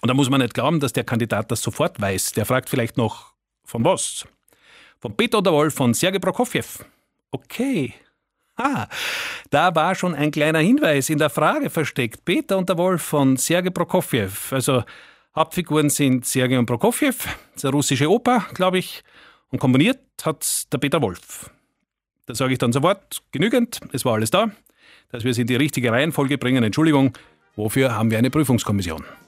Und da muss man nicht glauben, dass der Kandidat das sofort weiß. Der fragt vielleicht noch, von was? Von Peter und der Wolf von Sergei Prokofjew. Okay. Da war schon ein kleiner Hinweis in der Frage versteckt. Peter und der Wolf von Sergei Prokofjew. Also Hauptfiguren sind Sergei und Prokofjew. Das ist eine russische Oper, glaube ich. Und komponiert hat der Peter Wolf. Da sage ich dann sofort, genügend, es war alles da. Dass wir es in die richtige Reihenfolge bringen, Entschuldigung, wofür haben wir eine Prüfungskommission?